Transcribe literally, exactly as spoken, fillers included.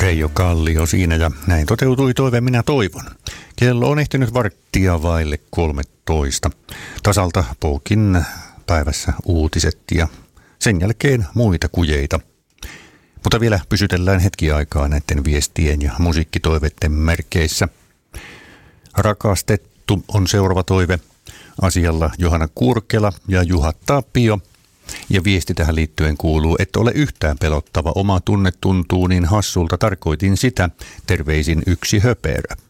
Reijo Kallio siinä ja näin toteutui toive minä toivon. Kello on ehtinyt varttia vaille kolmetoista. Tasalta poukin päivässä uutiset ja sen jälkeen muita kujeita. Mutta vielä pysytellään hetki aikaa näiden viestien ja musiikkitoiveiden merkeissä. Rakastettu on seuraava toive. Asialla Johanna Kurkela ja Juha Tapio. Ja viesti tähän liittyen kuuluu, että ole yhtään pelottava. Oma tunne tuntuu niin hassulta. Tarkoitin sitä. Terveisin yksi höperö.